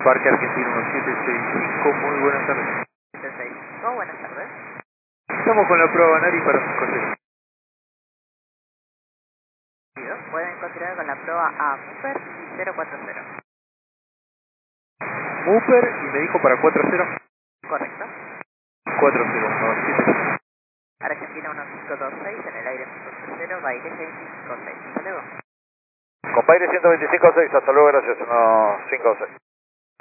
Parque Argentino 1765, muy buenas tardes. 765, buenas tardes. Estamos con la prueba NARI para 5-0. Pueden continuar con la prueba a Mooper y 040. Mooper y me dijo para 4-0. Correcto. 4-0, Argentina 1526 en el aire 130, baile 656. Hasta luego. Compaire 125.6, hasta luego, gracias, 156.